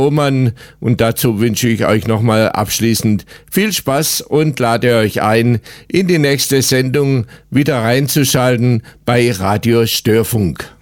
Roman, und dazu wünsche ich euch nochmal abschließend viel Spaß und lade euch ein, in die nächste Sendung wieder reinzuschalten bei Radio Störfunk.